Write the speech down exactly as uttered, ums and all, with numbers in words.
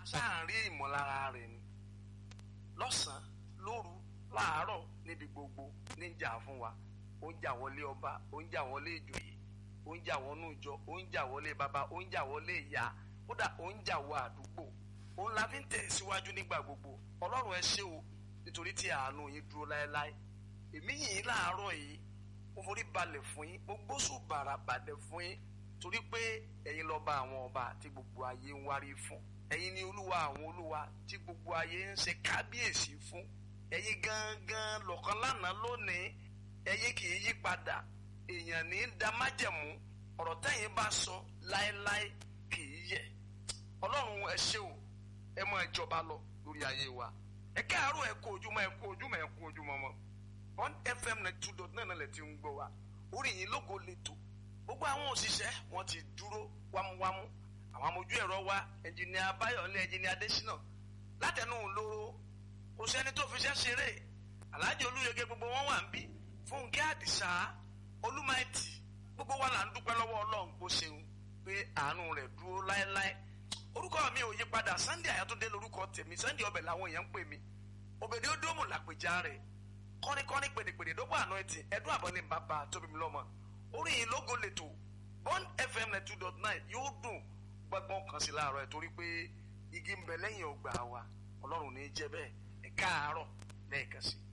sáà ń rí ìmọ̀lára rẹ̀ ni lọ́sàn-án lóru láàárọ̀ níbi gbogbo ní ń jà fún wa ó ń jà wọlé ọba ó ń jà wọlé ìjòyè ó ń jà wọnú ìjọ ó ń jà wọlé bàbá ó ń jà wọlé ìyá kódà ó ń jà wọ àdúgbò òun la fi ń tẹ̀ síwájú nígbà gbogbo ọlọ́run ẹ ṣé o nítorí tí àánú yín dúró láéláé èmi yìí láàárọ̀ yìí mo forí balẹ̀ fún yín mo gbóṣù bàrà balẹ̀ fún yín torí pé ẹ̀yin lọ́ba àwọn ọba tí gbogbo ayé ń wárí fún ẹ̀yin ni olúwa àwọn olúwa tí gbogbo ayé ń ṣe kábíyèsí fún ẹ̀yin gangan lọ́kàn lánàá lónìí ẹ̀yin kì í yí padà èèyàn ní í da májẹ̀mú ọ̀rọ̀ tẹ́yin bá sọ láéláé kì í yẹ̀ ọlọ́run ẹ ṣé o ẹ máa jọba lọ lórí ayé wa ẹ káàárọ̀ ẹ kú ojúmọ́ ẹ kú ojúmọ́ ẹ kú ojúmọ́ mọ́ one fm ninety two dot nine lẹ ti ń gbọ́ wa orí yìí lógo lẹ́tọ̀ gbogbo àwọn òṣìṣẹ́ wọn ti dúró wámúwámú àwọn amójú ẹ̀rọ wa ẹnjìnìà Báyọ̀lé ẹnjìnìà Adésínà látẹnu lóró kò sẹ́ni tó fi ṣẹ́ ṣeré Alhaji Olúyẹgẹ gbogbo wọn wà ń bí Fúnkẹ́ Àdìsá Olúmáìtì gbogbo wa là ń dúpẹ́ lọ́wọ́ Ọlọ́run kó ṣeun pé àánú rẹ̀ dúró láéláé orúkọ mi ò yí padà Sunday Àyàtúndé lórúkọ tèmi Sunday ọbẹ̀ làwọn èèyàn ń pè mí òbèdè ó dóòmù làpèjá rẹ̀ kọ́nikọ́ni pèdèpèdè dógbò àná ẹtì ẹdún àbọ̀ ní bàbá tóbi mi lọ́mọ orí yìí lógo lẹ́tọ̀ one fm ninety two dot nine yóò dùn gbọ́ngbọ́n kan sí láàárọ̀ ẹ̀ torí pé igi ń bẹ lẹ́yìn ọgbà wa Ọlọ́run ní í jẹ́ bẹ́ẹ̀ ẹ̀ káàárọ̀ lẹ́ẹ̀kan sí.